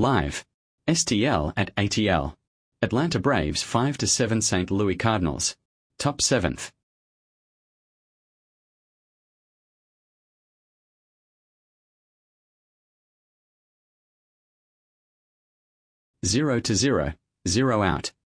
Live. STL at ATL. Atlanta Braves 5-7 St. Louis Cardinals. Top 7th. Zero to 0, 0 out.